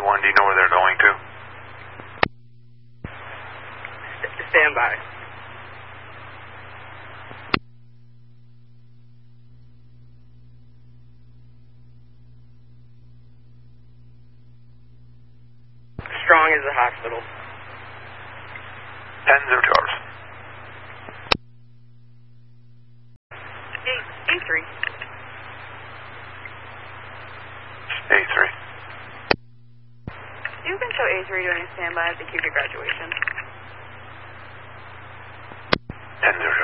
A1, do you know where they're going to? Stand by. Strong is the hospital. 10-02 hours. A3. A3. You can show A3 doing standby at the Cuba graduation. 10-02.